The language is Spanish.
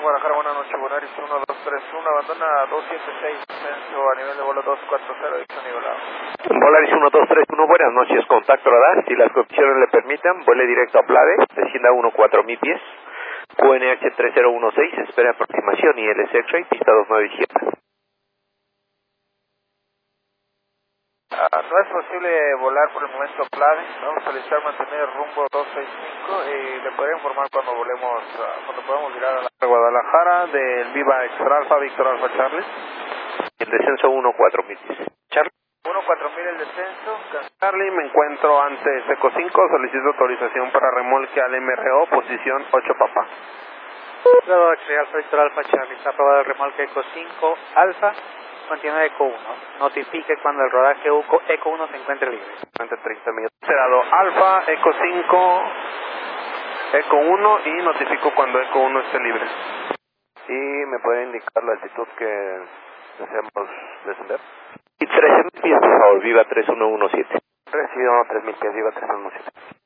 Guadalajara, buenas noches, Bonaris 1231, abandona 276, descenso a nivel de vuelo 240, dicho nivelado. Volaris 1231, buenas noches, contacto radar, si las condiciones le permitan, vuele directo a Plave, descienda a 14000 pies, QNH 3016, espera aproximación y LS X-Ray, pista 297. No es posible volar por el momento Plave, vamos a solicitar mantener rumbo 265 y le podré informar cuando volemos, cuando podamos virar a la Guadalajara del Viva Extra Alfa, Víctor Alfa Charlie. El descenso 14000 pies. Charlie. 14000 el descenso. Charlie, me encuentro ante Seco 5, solicito autorización para remolque al MRO, posición 8 papá. Luego X-Ray Alfa, Víctor Alfa Charlie, está aprobado el remolque Eco 5 Alfa. Continúa Eco 1. Notifique cuando el rodaje Eco 1 se encuentre libre. Ante 30 minutos. Cerrado Alfa, Eco 5, Eco 1 y notifico cuando Eco 1 esté libre. ¿Y me puede indicar la altitud que deseamos descender? Y 13.000 pies, por favor, Viva 3117. Recibo 3000 pies, Viva 3117.